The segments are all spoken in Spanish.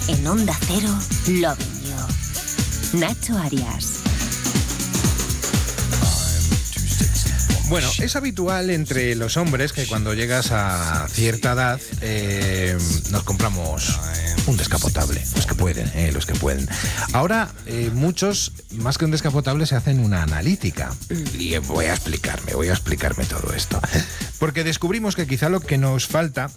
En Onda Cero, Loving You. Nacho Arias. Bueno, es habitual entre los hombres que cuando llegas a cierta edad nos compramos un descapotable, los que pueden. Ahora muchos, más que un descapotable, se hacen una analítica. Y voy a explicarme todo esto. Porque descubrimos que quizá lo que nos falta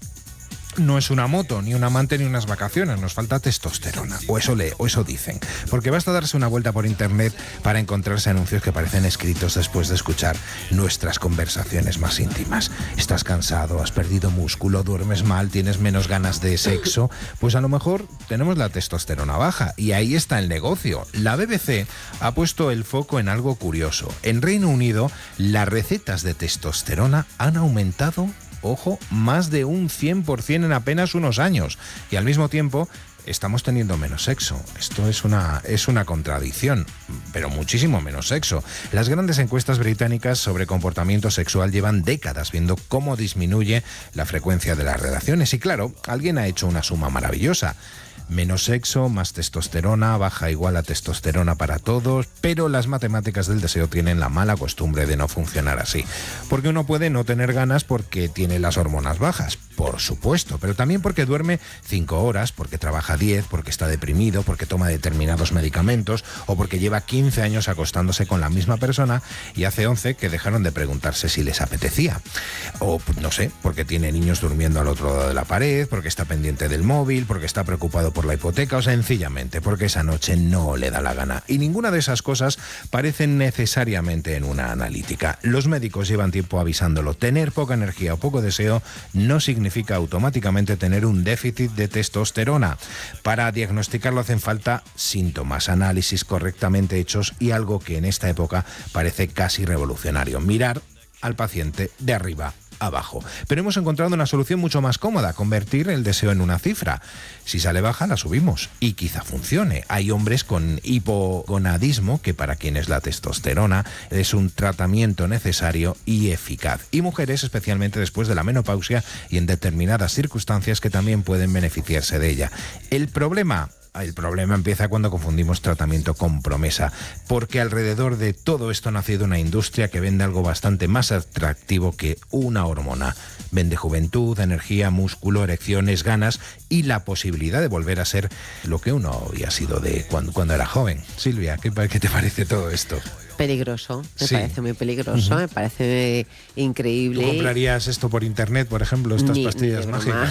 no es una moto, ni un amante, ni unas vacaciones. Nos falta testosterona, o eso dicen. Porque basta darse una vuelta por internet para encontrarse anuncios que parecen escritos después de escuchar nuestras conversaciones más íntimas. Estás cansado, has perdido músculo, duermes mal, tienes menos ganas de sexo. Pues a lo mejor tenemos la testosterona baja, y ahí está el negocio. La BBC ha puesto el foco en algo curioso. En Reino Unido, las recetas de testosterona han aumentado, ojo, más de un 100% en apenas unos años. Y al mismo tiempo estamos teniendo menos sexo. Esto es una contradicción, pero muchísimo menos sexo. Las grandes encuestas británicas sobre comportamiento sexual llevan décadas viendo cómo disminuye la frecuencia de las relaciones. Y claro, alguien ha hecho una suma maravillosa. Menos sexo, más testosterona, baja igual a testosterona para todos, pero las matemáticas del deseo tienen la mala costumbre de no funcionar así. Porque uno puede no tener ganas porque tiene las hormonas bajas, por supuesto, pero también porque duerme 5 horas, porque trabaja 10, porque está deprimido, porque toma determinados medicamentos, o porque lleva 15 años acostándose con la misma persona y hace 11 que dejaron de preguntarse si les apetecía. O, no sé, porque tiene niños durmiendo al otro lado de la pared, porque está pendiente del móvil, porque está preocupado por la hipoteca, o sencillamente porque esa noche no le da la gana. Y ninguna de esas cosas parecen necesariamente en una analítica. Los médicos llevan tiempo avisándolo. Tener poca energía o poco deseo no significa automáticamente tener un déficit de testosterona. Para diagnosticarlo hacen falta síntomas, análisis correctamente hechos y algo que en esta época parece casi revolucionario: mirar al paciente de arriba abajo. Pero hemos encontrado una solución mucho más cómoda: convertir el deseo en una cifra. Si sale baja, la subimos y quizá funcione. Hay hombres con hipogonadismo, que para quienes la testosterona es un tratamiento necesario y eficaz. Y mujeres, especialmente después de la menopausia y en determinadas circunstancias, que también pueden beneficiarse de ella. El problema empieza cuando confundimos tratamiento con promesa, porque alrededor de todo esto ha nacido una industria que vende algo bastante más atractivo que una hormona. Vende juventud, energía, músculo, erecciones, ganas y la posibilidad de volver a ser lo que uno había sido de cuando era joven. Silvia, ¿qué te parece todo esto? Peligroso, me Sí. parece muy peligroso, me parece increíble. ¿Tú comprarías esto por internet, por ejemplo, estas pastillas Ni de mágicas?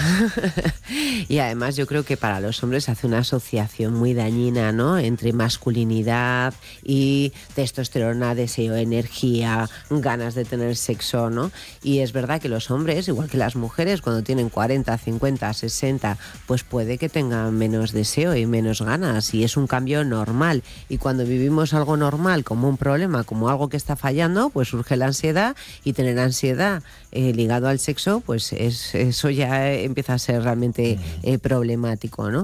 Y además yo creo que para los hombres hace una asociación muy dañina, ¿no?, entre masculinidad y testosterona, deseo, energía, ganas de tener sexo, ¿no? Y es verdad que los hombres, igual que las mujeres, cuando tienen 40, 50, 60, pues puede que tengan menos deseo y menos ganas, y es un cambio normal. Y cuando vivimos algo normal como un problema, como algo que está fallando, pues surge la ansiedad, y tener ansiedad ligado al sexo, pues eso ya empieza a ser realmente problemático, ¿no?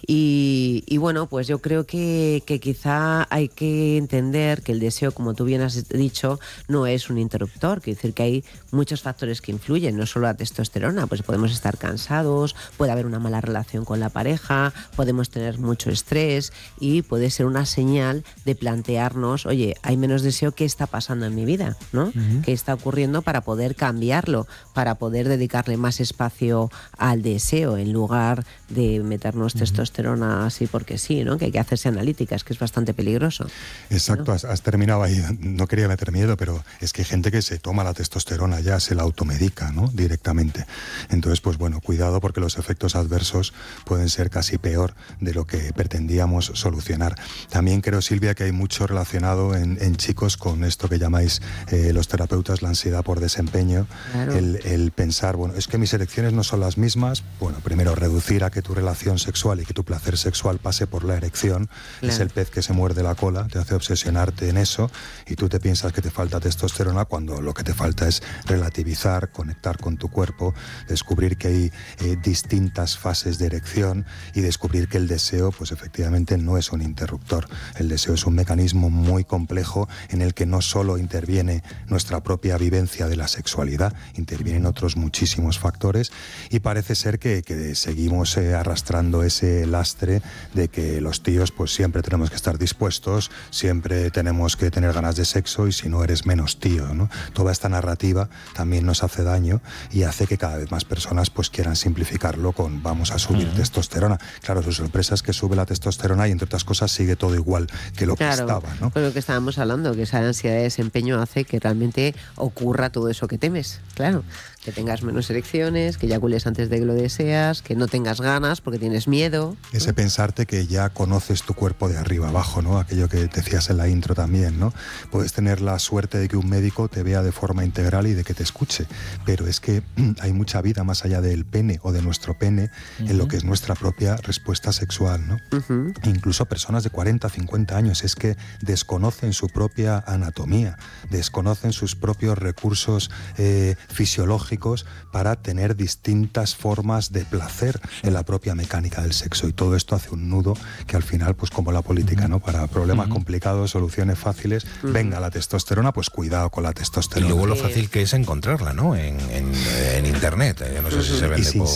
Y bueno, pues yo creo que quizá hay que entender que el deseo, como tú bien has dicho, no es un interruptor. Quiere decir que hay muchos factores que influyen, no solo la testosterona. Pues podemos estar cansados, puede haber una mala relación con la pareja, podemos tener mucho estrés, y puede ser una señal de plantearnos, oye, hay menos deseo, ¿qué está pasando en mi vida?, ¿no? ¿Qué está ocurriendo para poder cambiarlo, para poder dedicarle más espacio al deseo en lugar de meternos testosterona así porque sí, ¿no? Que hay que hacerse analíticas, que es bastante peligroso. Exacto, ¿no? has terminado ahí. No quería meter miedo, pero es que hay gente que se toma la testosterona ya, se la automedica, ¿no?, directamente. Entonces, pues bueno, cuidado, porque los efectos adversos pueden ser casi peor de lo que pretendíamos solucionar. También creo, Silvia, que hay mucho relacionado en chicos con esto que llamáis los terapeutas la ansiedad por desempeño. Claro. El pensar, bueno, es que mis erecciones no son las mismas. Bueno, primero reducir a que tu relación sexual y que tu placer sexual pase por la erección. Claro. Es el pez que se muerde la cola, te hace obsesionarte en eso, y tú te piensas que te falta testosterona cuando lo que te falta es relativizar, conectar con tu cuerpo, descubrir que hay distintas fases de erección, y descubrir que el deseo, pues efectivamente no es un interruptor. El deseo es un mecanismo muy complejo complejo en el que no solo interviene nuestra propia vivencia de la sexualidad, intervienen otros muchísimos factores, y parece ser que seguimos arrastrando ese lastre de que los tíos pues siempre tenemos que estar dispuestos, siempre tenemos que tener ganas de sexo, y si no eres menos tío, ¿no? Toda esta narrativa también nos hace daño y hace que cada vez más personas pues quieran simplificarlo con vamos a subir testosterona. Claro, su sorpresa es que sube la testosterona y entre otras cosas sigue todo igual que lo que estaba, ¿no? Pues lo que estábamos hablando, que esa ansiedad de desempeño hace que realmente ocurra todo eso que temes, claro. Que tengas menos erecciones, que eyacules antes de que lo deseas, que no tengas ganas porque tienes miedo. Ese pensarte que ya conoces tu cuerpo de arriba abajo, ¿no? Aquello que decías en la intro también, ¿no? Puedes tener la suerte de que un médico te vea de forma integral y de que te escuche, pero es que hay mucha vida más allá del pene o de nuestro pene en lo que es nuestra propia respuesta sexual, ¿no? Incluso personas de 40, 50 años es que desconocen su propia anatomía, desconocen sus propios recursos fisiológicos para tener distintas formas de placer en la propia mecánica del sexo, y todo esto hace un nudo que al final, pues como la política, ¿no? Para problemas complicados, soluciones fáciles, venga la testosterona, pues cuidado con la testosterona. Y luego lo fácil que es encontrarla, ¿no? En internet, no sé si se vende por...